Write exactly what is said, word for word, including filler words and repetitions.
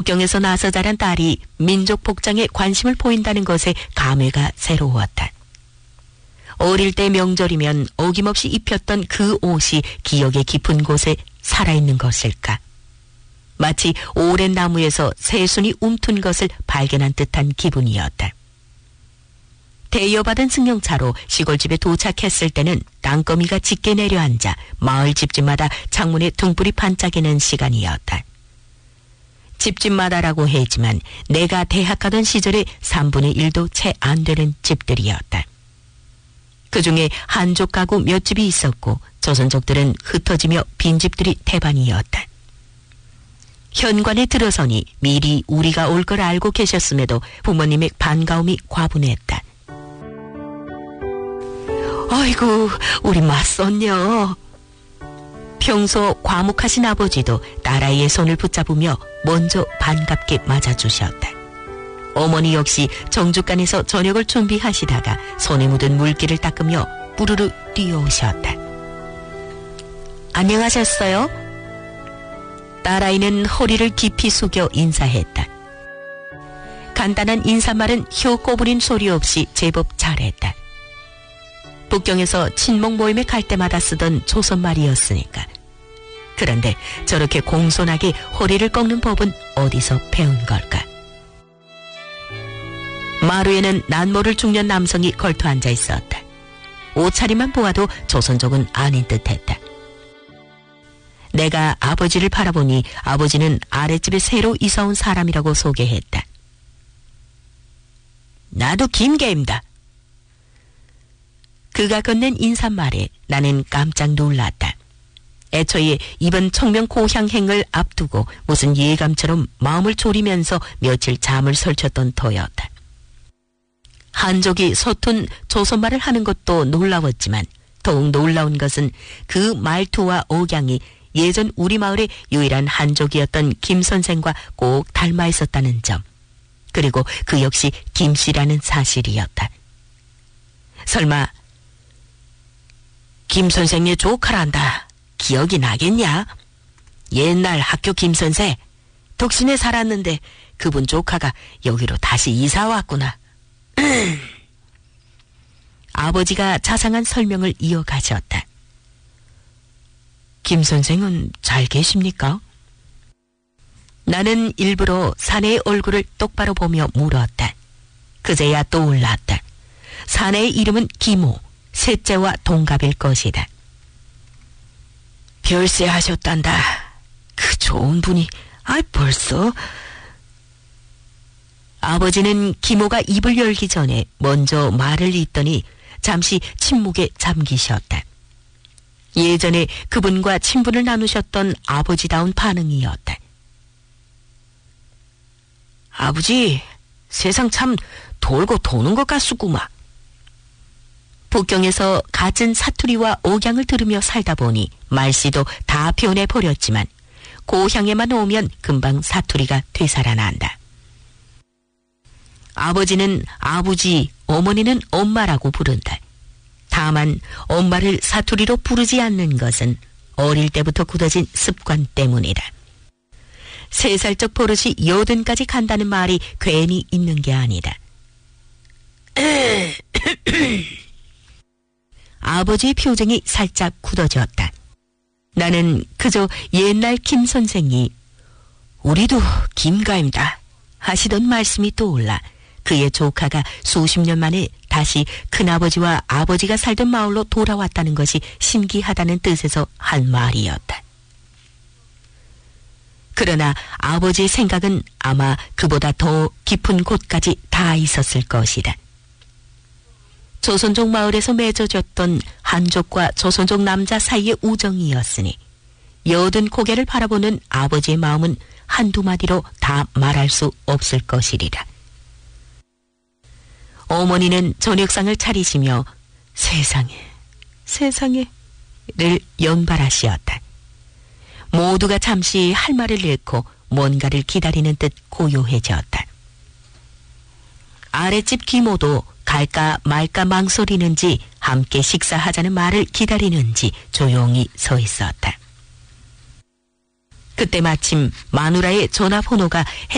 북경에서 나서 자란 딸이 민족 복장에 관심을 보인다는 것에 감회가 새로웠다. 어릴 때 명절이면 어김없이 입혔던 그 옷이 기억의 깊은 곳에 살아있는 것일까? 마치 오랜 나무에서 새순이 움튼 것을 발견한 듯한 기분이었다. 대여받은 승용차로 시골집에 도착했을 때는 땅거미가 짙게 내려앉아 마을 집집마다 창문에 등불이 반짝이는 시간이었다. 집집마다라고 했지만 내가 대학가던 시절에 삼분의 일도 채 안 되는 집들이었다. 그중에 한족 가구 몇 집이 있었고 조선족들은 흩어지며 빈집들이 대반이었다. 현관에 들어서니 미리 우리가 올 걸 알고 계셨음에도 부모님의 반가움이 과분했다. 아이고, 우리 맞섰녀. 평소 과묵하신 아버지도 딸아이의 손을 붙잡으며 먼저 반갑게 맞아주셨다. 어머니 역시 정죽간에서 저녁을 준비하시다가 손에 묻은 물기를 닦으며 부르르 뛰어오셨다. 안녕하셨어요? 딸아이는 허리를 깊이 숙여 인사했다. 간단한 인사말은 혀 꼬부린 소리 없이 제법 잘했다. 북경에서 친목 모임에 갈 때마다 쓰던 조선말이었으니까. 그런데 저렇게 공손하게 허리를 꺾는 법은 어디서 배운 걸까? 마루에는 난모를 중년 남성이 걸터 앉아 있었다. 옷차림만 보아도 조선족은 아닌 듯했다. 내가 아버지를 바라보니 아버지는 아랫집에 새로 이사온 사람이라고 소개했다. 나도 김계입니다. 그가 건넨 인사말에 나는 깜짝 놀랐다. 애초에 이번 청명 고향행을 앞두고 무슨 예감처럼 마음을 졸이면서 며칠 잠을 설쳤던 터였다. 한족이 서툰 조선말을 하는 것도 놀라웠지만 더욱 놀라운 것은 그 말투와 억양이 예전 우리 마을의 유일한 한족이었던 김 선생과 꼭 닮아 있었다는 점, 그리고 그 역시 김씨라는 사실이었다. 설마 김 선생의 조카란다 기억이 나겠냐? 옛날 학교 김 선생 독신에 살았는데 그분 조카가 여기로 다시 이사 왔구나. 아버지가 자상한 설명을 이어가셨다. 김 선생은 잘 계십니까? 나는 일부러 사내의 얼굴을 똑바로 보며 물었다. 그제야 떠올랐다. 사내의 이름은 김호, 셋째와 동갑일 것이다. 별세 하셨단다. 그 좋은 분이, 아 벌써. 아버지는 김호가 입을 열기 전에 먼저 말을 잇더니 잠시 침묵에 잠기셨다. 예전에 그분과 친분을 나누셨던 아버지다운 반응이었다. 아버지, 세상 참 돌고 도는 것 같수구마. 북경에서 갖은 사투리와 억양을 들으며 살다 보니 말씨도 다 변해버렸지만 고향에만 오면 금방 사투리가 되살아난다. 아버지는 아버지, 어머니는 엄마라고 부른다. 다만 엄마를 사투리로 부르지 않는 것은 어릴 때부터 굳어진 습관 때문이다. 세 살적 버릇이 여든까지 간다는 말이 괜히 있는 게 아니다. 아버지의 표정이 살짝 굳어졌다. 나는 그저 옛날 김 선생이 우리도 김가입니다 하시던 말씀이 떠올라 그의 조카가 수십 년 만에 다시 큰아버지와 아버지가 살던 마을로 돌아왔다는 것이 신기하다는 뜻에서 한 말이었다. 그러나 아버지의 생각은 아마 그보다 더 깊은 곳까지 다 있었을 것이다. 조선족 마을에서 맺어졌던 한족과 조선족 남자 사이의 우정이었으니 여든 고개를 바라보는 아버지의 마음은 한두 마디로 다 말할 수 없을 것이리라. 어머니는 저녁상을 차리시며 세상에, 세상에를 연발하시었다. 모두가 잠시 할 말을 잃고 뭔가를 기다리는 듯 고요해졌다. 아랫집 김호도 갈까 말까 망설이는지 함께 식사하자는 말을 기다리는지 조용히 서 있었다. 그때 마침 마누라의 전화번호가